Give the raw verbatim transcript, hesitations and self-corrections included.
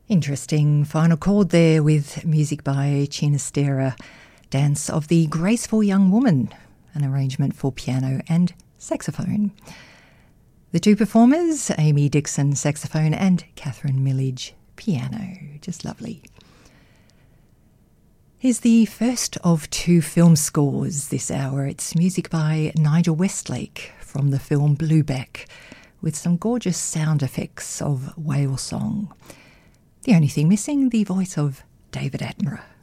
Interesting final chord there with music by Cinastera, Dance of the Graceful Young Woman, an arrangement for piano and saxophone. The two performers, Amy Dixon, saxophone, and Catherine Millage, piano. Just lovely. Here's the first of two film scores this hour. It's music by Nigel Westlake from the film Blueback, with some gorgeous sound effects of whale song. The only thing missing, the voice of David Attenborough.